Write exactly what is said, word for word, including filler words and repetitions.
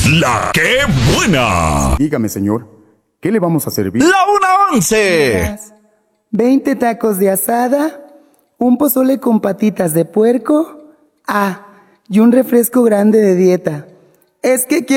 La que buena. Dígame, señor, ¿qué le vamos a servir? La una once. veinte tacos de asada, un pozole con patitas de puerco, ah, y un refresco grande de dieta. Es que quiero